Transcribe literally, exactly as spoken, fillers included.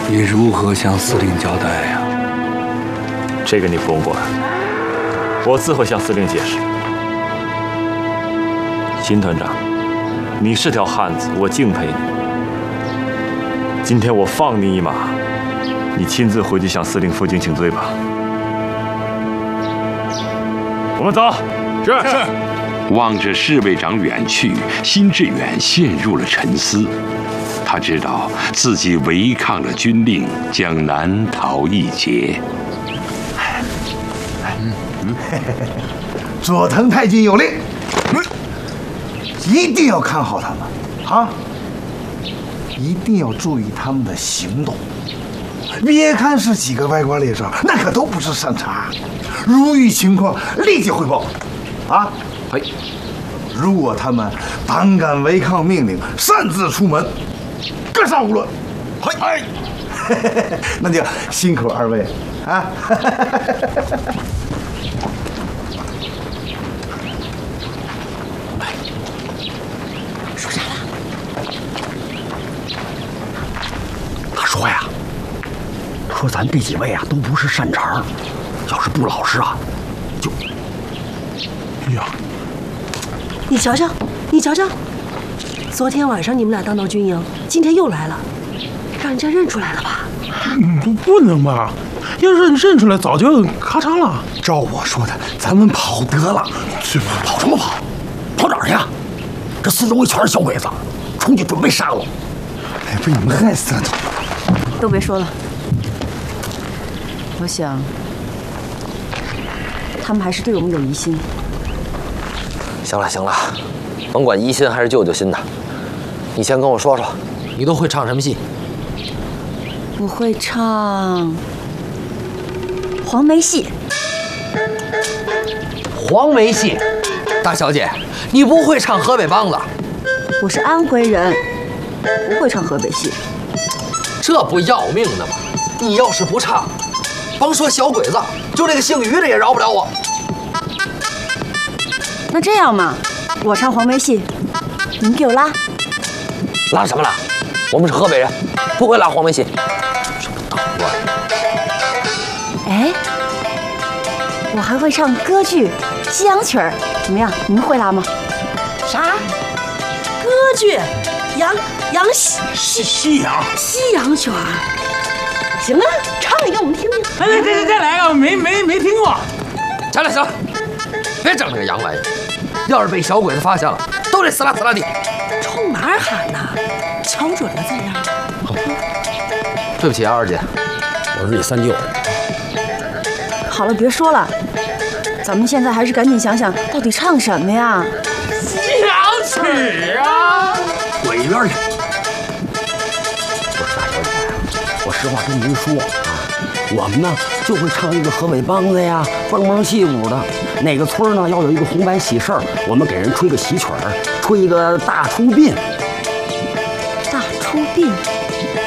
你如何向司令交代呀？ 这个你不用管，我自会向司令解释。金团长，你是条汉子，我敬佩你。今天我放你一马，你亲自回去向司令负荆请罪吧。我们走。是是。 望着侍卫长远去，辛志远陷入了沉思。他知道自己违抗了军令，将难逃一劫。 嗯嗯，佐藤太君有令，一定要看好他们啊！一定要注意他们的行动。别看是几个歪瓜裂枣，那可都不是善茬。如遇情况，立即汇报。啊， 嘿， 如果他们胆敢违抗命令，擅自出门，格杀勿论。嘿，那就辛苦二位啊！ 说啥了？他说呀，说咱这几位啊都不是善茬，要是不老实啊，就…… 呀， 你瞧瞧，你瞧瞧，昨天晚上你们俩当到军营，今天又来了，让人家认出来了吧？ 不不能吧？要认认出来，早就咔嚓了。 照我说的，咱们跑得了。 去跑什么跑？跑哪儿去啊？这四周围全是小鬼子，出去准备杀我。 哎，被你们害死了都。 都别说了，我想他们还是对我们有疑心。 行了行了，甭管疑心还是舅舅心的，你先跟我说说，你都会唱什么戏？ 我会唱黄梅戏。 黄梅戏，大小姐，你不会唱河北梆子？ 我是安徽人，不会唱河北戏。 这不要命的吗？你要是不唱，甭说小鬼子，就这个姓于的也饶不了我。 那这样嘛，我唱黄梅戏，你们给我拉。 拉什么拉？我们是河北人，不会拉黄梅戏。什么捣乱！ 哎，我还会唱歌剧、西洋曲儿，怎么样？你们会拉吗？ 啥？歌剧、洋洋西西西洋西洋曲儿？行啊，唱一个我们听听。 来来再再来个，没没没听过。 行了行了，别整这个洋玩意儿，要是被小鬼子发现了，都得死啦死啦的。 冲哪儿喊呢？瞧准了再让。 对不起啊，二姐，我是你三舅。 好了，别说了，咱们现在还是赶紧想想到底唱什么呀？ 西洋曲啊！ 滚一边去！不是大小姐，我实话跟您说啊，我们呢就会唱一个河北梆子呀，蹦蹦戏舞的。哪个村呢要有一个红白喜事儿，我们给人吹个喜曲儿，吹一个大出殡。 大出殡。